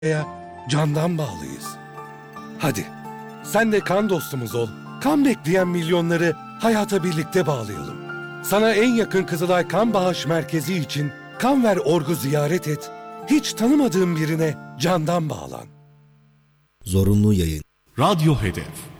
candan bağlıyız. Hadi, sen de kan dostumuz ol. Kan bekleyen milyonları hayata birlikte bağlayalım. Sana en yakın Kızılay Kan Bağış Merkezi için Kanver.org'u ziyaret et. Hiç tanımadığın birine candan bağlan. Zorunlu yayın. Radyo Hedef